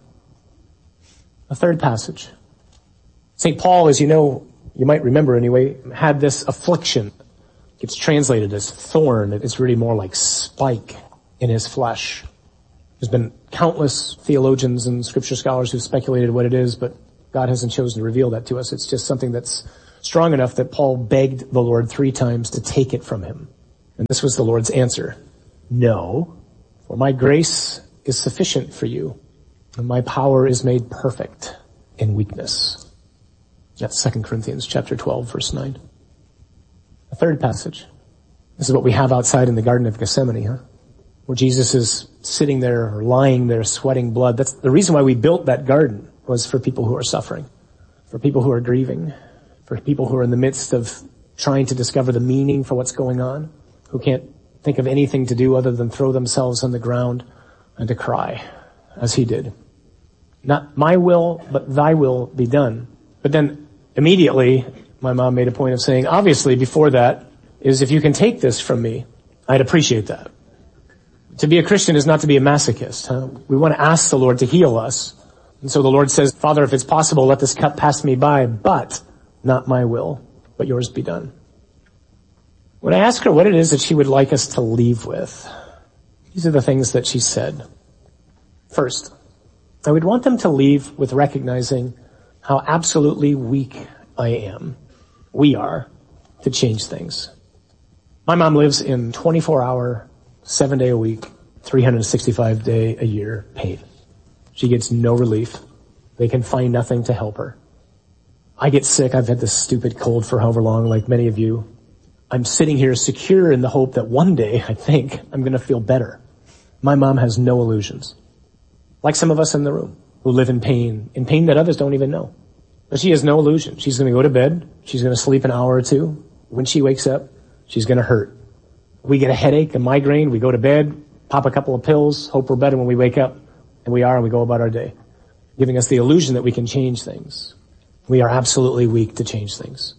A third passage. Saint Paul, as you know, you might remember anyway, had this affliction. It's translated as thorn. It's really more like spike in his flesh. There's been countless theologians and scripture scholars who've speculated what it is, but God hasn't chosen to reveal that to us. It's just something that's strong enough that Paul begged the Lord three times to take it from him. And this was the Lord's answer. No, for my grace is sufficient for you, and my power is made perfect in weakness. That's Second Corinthians chapter twelve, verse nine. A third passage. This is what we have outside in the Garden of Gethsemane, huh? Where Jesus is sitting there or lying there sweating blood. That's the reason why we built that garden, was for people who are suffering, for people who are grieving, for people who are in the midst of trying to discover the meaning for what's going on, who can't think of anything to do other than throw themselves on the ground and to cry, as he did. Not my will, but thy will be done. But then immediately, my mom made a point of saying, obviously before that, is if you can take this from me, I'd appreciate that. To be a Christian is not to be a masochist. Huh? We want to ask the Lord to heal us. And so the Lord says, Father, if it's possible, let this cup pass me by, but not my will, but yours be done. When I ask her what it is that she would like us to leave with, these are the things that she said. First, I would want them to leave with recognizing how absolutely weak I am, we are, to change things. My mom lives in twenty-four hour, seven day a week, three hundred sixty-five day a year pain. She gets no relief. They can find nothing to help her. I get sick. I've had this stupid cold for however long, like many of you. I'm sitting here secure in the hope that one day, I think, I'm going to feel better. My mom has no illusions. Like some of us in the room who live in pain, in pain that others don't even know. But she has no illusion. She's going to go to bed. She's going to sleep an hour or two. When she wakes up, she's going to hurt. We get a headache, a migraine. We go to bed, pop a couple of pills, hope we're better when we wake up. And we are, and we go about our day, giving us the illusion that we can change things. We are absolutely weak to change things.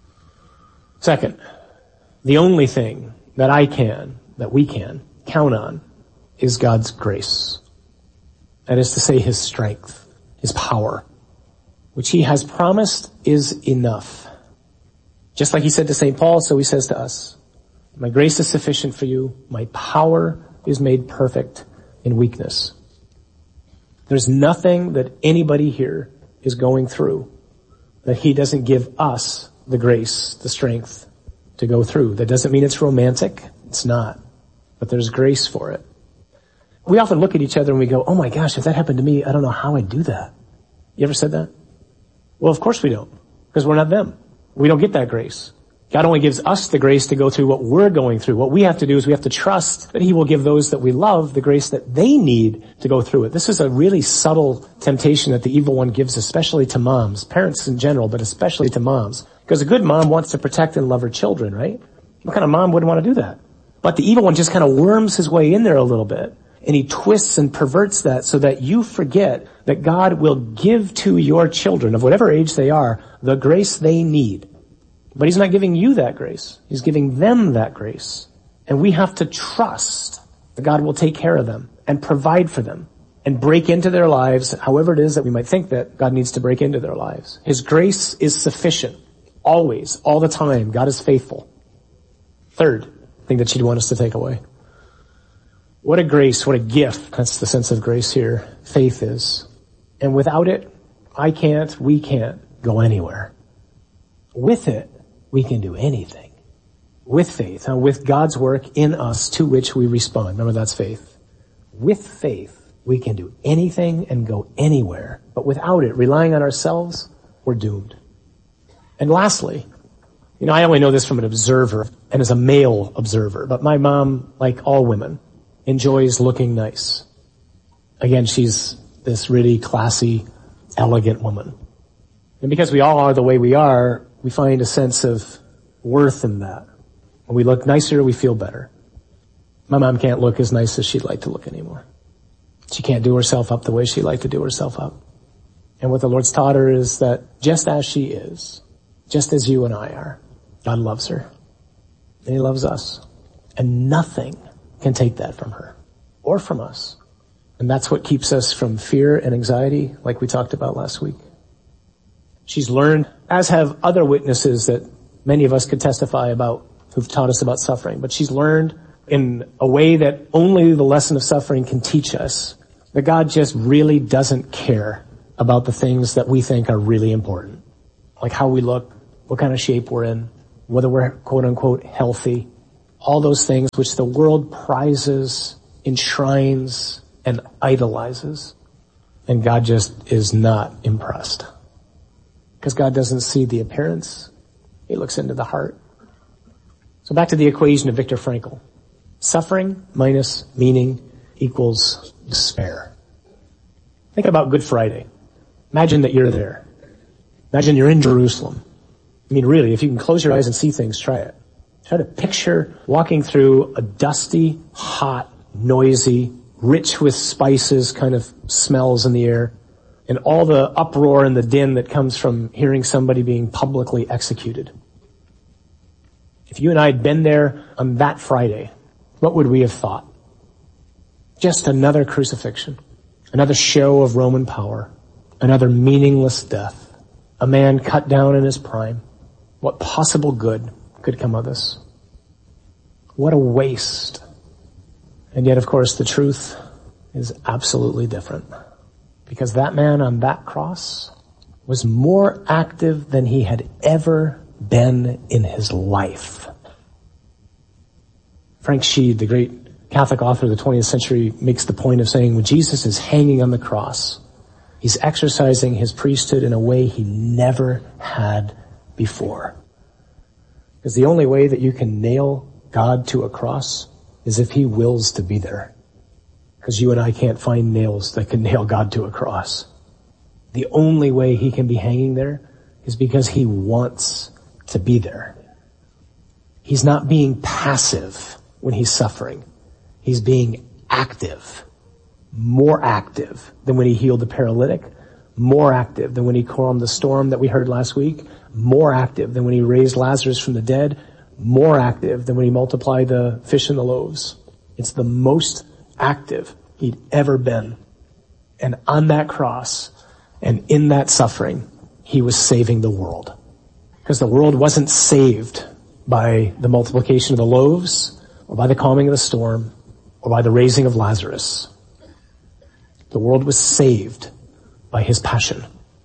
Second, the only thing that I can, that we can, count on is God's grace. That is to say, his strength, his power, which he has promised is enough. Just like he said to Saint Paul, so he says to us, my grace is sufficient for you. My power is made perfect in weakness. There's nothing that anybody here is going through that he doesn't give us the grace, the strength to go through. That doesn't mean it's romantic. It's not. But there's grace for it. We often look at each other and we go, oh my gosh, if that happened to me, I don't know how I'd do that. You ever said that? Well, of course we don't, because we're not them. We don't get that grace. God only gives us the grace to go through what we're going through. What we have to do is we have to trust that he will give those that we love the grace that they need to go through it. This is a really subtle temptation that the evil one gives, especially to moms, parents in general, but especially to moms. Because a good mom wants to protect and love her children, right? What kind of mom wouldn't want to do that? But the evil one just kind of worms his way in there a little bit. And he twists and perverts that so that you forget that God will give to your children, of whatever age they are, the grace they need. But he's not giving you that grace. He's giving them that grace. And we have to trust that God will take care of them and provide for them and break into their lives, however it is that we might think that God needs to break into their lives. His grace is sufficient. Always, all the time. God is faithful. Third thing that she'd want us to take away. What a grace, what a gift. That's the sense of grace here. Faith is. And without it, I can't, we can't go anywhere. With it, we can do anything. With faith, huh? With God's work in us to which we respond. Remember, that's faith. With faith, we can do anything and go anywhere. But without it, relying on ourselves, we're doomed. And lastly, you know, I only know this from an observer and as a male observer, but my mom, like all women, enjoys looking nice. Again, she's this really classy, elegant woman. And because we all are the way we are, we find a sense of worth in that. When we look nicer, we feel better. My mom can't look as nice as she'd like to look anymore. She can't do herself up the way she'd like to do herself up. And what the Lord's taught her is that just as she is, just as you and I are, God loves her. And he loves us. And nothing can take that from her or from us. And that's what keeps us from fear and anxiety, like we talked about last week. She's learned, as have other witnesses that many of us could testify about who've taught us about suffering, but she's learned in a way that only the lesson of suffering can teach us that God just really doesn't care about the things that we think are really important, like how we look, what kind of shape we're in, whether we're quote unquote healthy, all those things which the world prizes, enshrines, and idolizes. And God just is not impressed. Because God doesn't see the appearance. He looks into the heart. So back to the equation of Viktor Frankl. Suffering minus meaning equals despair. Think about Good Friday. Imagine that you're there. Imagine you're in Jerusalem. I mean, really, if you can close your eyes and see things, try it. Try to picture walking through a dusty, hot, noisy, rich with spices kind of smells in the air, and all the uproar and the din that comes from hearing somebody being publicly executed. If you and I had been there on that Friday, what would we have thought? Just another crucifixion, another show of Roman power, another meaningless death, a man cut down in his prime. What possible good could come of this? What a waste. And yet, of course, the truth is absolutely different. Because that man on that cross was more active than he had ever been in his life. Frank Sheed, the great Catholic author of the twentieth century, makes the point of saying when Jesus is hanging on the cross, he's exercising his priesthood in a way he never had before. Because the only way that you can nail God to a cross is if he wills to be there. Because you and I can't find nails that can nail God to a cross. The only way he can be hanging there is because he wants to be there. He's not being passive when he's suffering. He's being active. More active than when he healed the paralytic. More active than when he calmed the storm that we heard last week. More active than when he raised Lazarus from the dead. More active than when he multiplied the fish and the loaves. It's the most active he'd ever been. And on that cross and in that suffering, he was saving the world. Because the world wasn't saved by the multiplication of the loaves or by the calming of the storm or by the raising of Lazarus. The world was saved by his passion.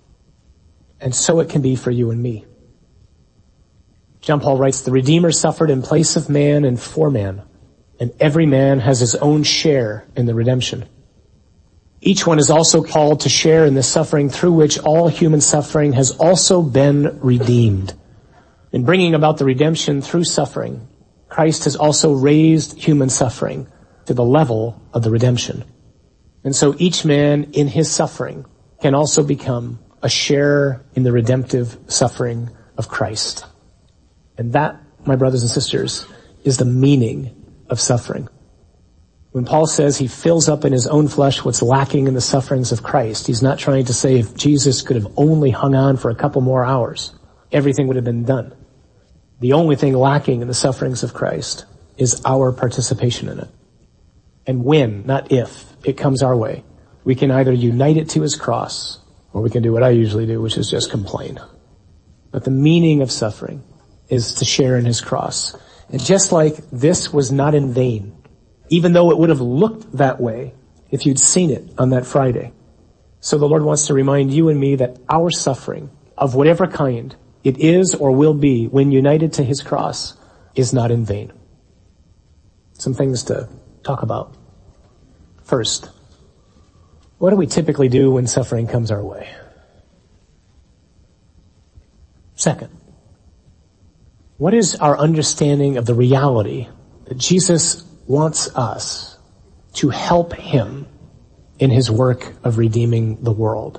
And so it can be for you and me. John Paul writes, the Redeemer suffered in place of man and for man, and every man has his own share in the redemption. Each one is also called to share in the suffering through which all human suffering has also been redeemed. In bringing about the redemption through suffering, Christ has also raised human suffering to the level of the redemption. And so each man in his suffering can also become a sharer in the redemptive suffering of Christ. And that, my brothers and sisters, is the meaning of suffering. When Paul says he fills up in his own flesh what's lacking in the sufferings of Christ, he's not trying to say if Jesus could have only hung on for a couple more hours, everything would have been done. The only thing lacking in the sufferings of Christ is our participation in it. And when, not if, it comes our way, we can either unite it to his cross, or we can do what I usually do, which is just complain. But the meaning of suffering is to share in his cross. And just like this was not in vain, even though it would have looked that way if you'd seen it on that Friday. So the Lord wants to remind you and me that our suffering, of whatever kind it is or will be when united to his cross, is not in vain. Some things to talk about. First, what do we typically do when suffering comes our way? Second, what is our understanding of the reality that Jesus wants us to help him in his work of redeeming the world?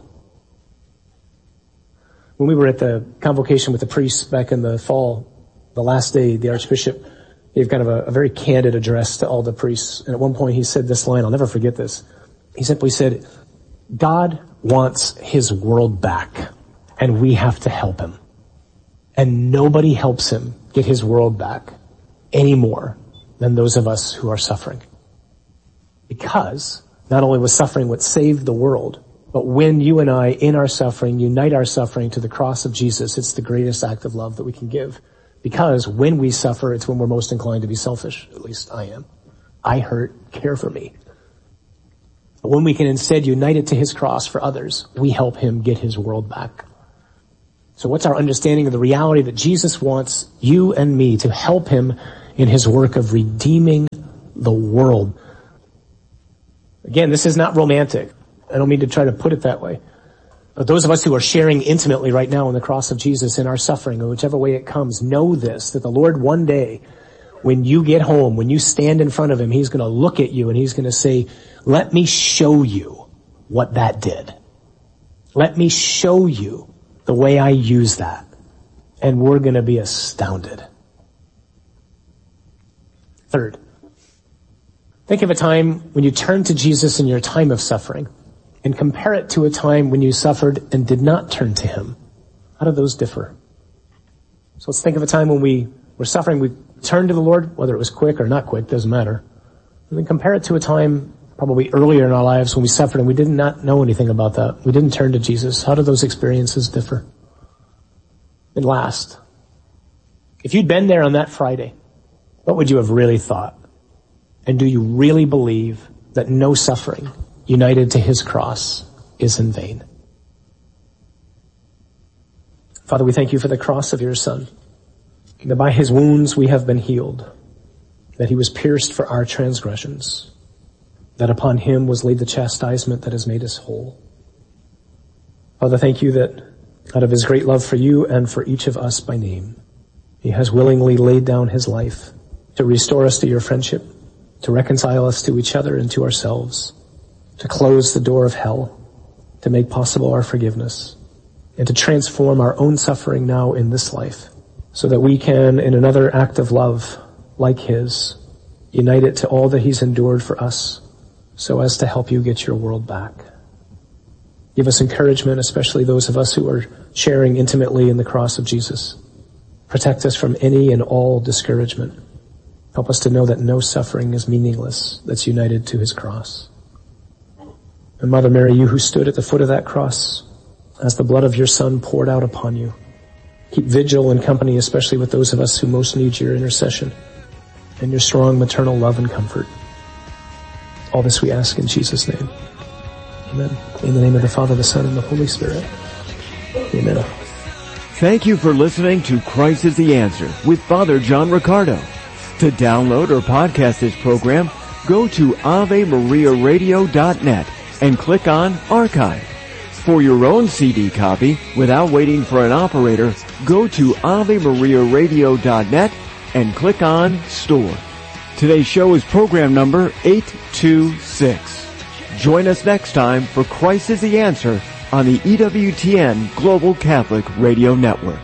When we were at the convocation with the priests back in the fall, the last day, the Archbishop gave kind of a, a very candid address to all the priests. And at one point he said this line, I'll never forget this. He simply said, God wants his world back, and we have to help him. And nobody helps him get his world back any more than those of us who are suffering. Because not only was suffering what saved the world, but when you and I, in our suffering, unite our suffering to the cross of Jesus, it's the greatest act of love that we can give. Because when we suffer, it's when we're most inclined to be selfish. At least I am. I hurt, care for me. But when we can instead unite it to his cross for others, we help him get his world back. So what's our understanding of the reality that Jesus wants you and me to help him in his work of redeeming the world? Again, this is not romantic. I don't mean to try to put it that way. But those of us who are sharing intimately right now in the cross of Jesus in our suffering, or whichever way it comes, know this, that the Lord one day, when you get home, when you stand in front of him, he's going to look at you and he's going to say, let me show you what that did. Let me show you the way I use that. And we're going to be astounded. Third, think of a time when you turned to Jesus in your time of suffering and compare it to a time when you suffered and did not turn to him. How do those differ? So let's think of a time when we were suffering, we turned to the Lord, whether it was quick or not quick, doesn't matter. And then compare it to a time probably earlier in our lives when we suffered and we did not know anything about that. We didn't turn to Jesus. How do those experiences differ? And last, if you'd been there on that Friday, what would you have really thought? And do you really believe that no suffering united to his cross is in vain? Father, we thank you for the cross of your Son, that by his wounds we have been healed, that he was pierced for our transgressions, that upon him was laid the chastisement that has made us whole. Father, thank you that out of his great love for you and for each of us by name, he has willingly laid down his life to restore us to your friendship, to reconcile us to each other and to ourselves, to close the door of hell, to make possible our forgiveness, and to transform our own suffering now in this life, so that we can, in another act of love like his, unite it to all that he's endured for us, so as to help you get your world back. Give us encouragement, especially those of us who are sharing intimately in the cross of Jesus. Protect us from any and all discouragement. Help us to know that no suffering is meaningless that's united to his cross. And Mother Mary, you who stood at the foot of that cross as the blood of your Son poured out upon you, keep vigil and company, especially with those of us who most need your intercession and your strong maternal love and comfort. All this we ask in Jesus' name. Amen. In the name of the Father, the Son, and the Holy Spirit. Amen. Thank you for listening to Christ is the Answer with Father John Riccardo. To download or podcast this program, go to ave maria radio dot net and click on Archive. For your own C D copy, without waiting for an operator, go to ave maria radio dot net and click on Store. Today's show is program number eight two six. Join us next time for Christ is the Answer on the E W T N Global Catholic Radio Network.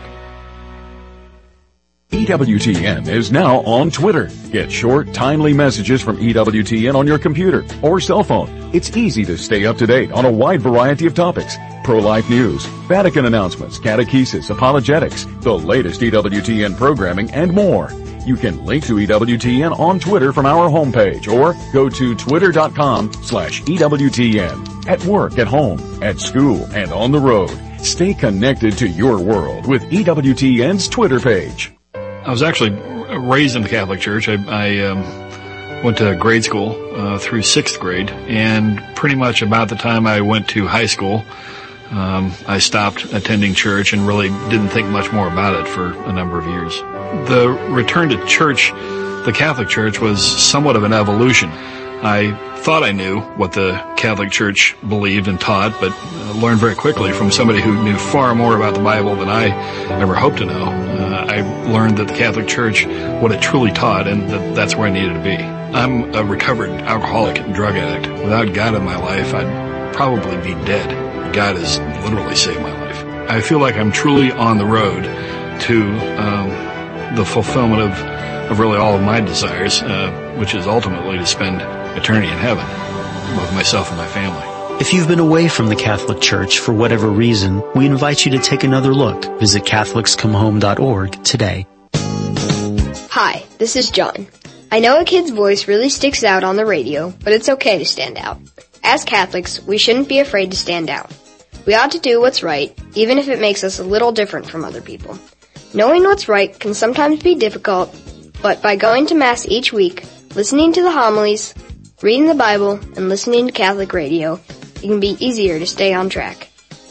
E W T N is now on Twitter. Get short, timely messages from E W T N on your computer or cell phone. It's easy to stay up to date on a wide variety of topics. Pro-life news, Vatican announcements, catechesis, apologetics, the latest E W T N programming, and more. You can link to E W T N on Twitter from our homepage or go to twitter.com slash EWTN. At work, at home, at school, and on the road. Stay connected to your world with E W T N's Twitter page. I was actually raised in the Catholic Church. I, I um, went to grade school uh, through sixth grade, and pretty much about the time I went to high school, um, I stopped attending church and really didn't think much more about it for a number of years. The return to church, the Catholic Church, was somewhat of an evolution. I thought I knew what the Catholic Church believed and taught, but uh, learned very quickly from somebody who knew far more about the Bible than I ever hoped to know. Uh, I learned that the Catholic Church, what it truly taught, and that that's where I needed to be. I'm a recovered alcoholic and drug addict. Without God in my life, I'd probably be dead. God has literally saved my life. I feel like I'm truly on the road to um, the fulfillment of, of really all of my desires, uh, which is ultimately to spend eternity in heaven with myself and my family. If you've been away from the Catholic Church for whatever reason, we invite you to take another look. Visit Catholics Come Home dot org today. Hi, this is John. I know a kid's voice really sticks out on the radio, but it's okay to stand out. As Catholics, we shouldn't be afraid to stand out. We ought to do what's right, even if it makes us a little different from other people. Knowing what's right can sometimes be difficult, but by going to Mass each week, listening to the homilies, reading the Bible, and listening to Catholic radio, it can be easier to stay on track.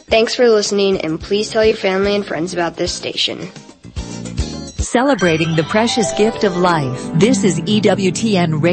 Thanks for listening, and please tell your family and friends about this station. Celebrating the precious gift of life. This is E W T N Radio.